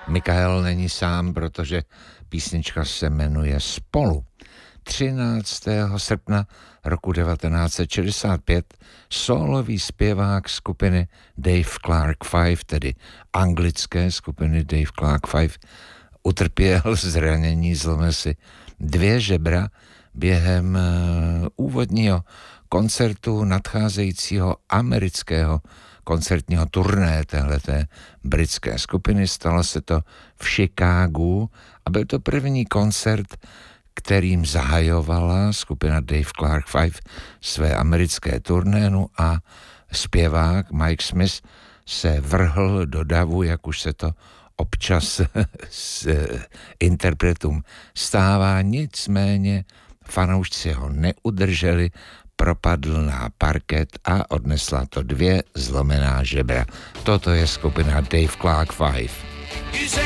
Michael není sám, protože písnička se jmenuje Spolu. 13. srpna roku 1965 sólový zpěvák skupiny Dave Clark 5, tedy anglické skupiny Dave Clark 5, utrpěl zranění, zlomil si 2 žebra během úvodního koncertu nadcházejícího amerického koncertního turné téhleté britské skupiny. Stalo se to v Chicagu a byl to první koncert, kterým zahajovala skupina Dave Clark 5 své americké turné, a zpěvák Mike Smith se vrhl do davu, jak už se to občas s interpretům stává, nicméně fanoušci ho neudrželi, propadl na parket a odnesla to 2 zlomená žebra. Toto je skupina Dave Clark 5.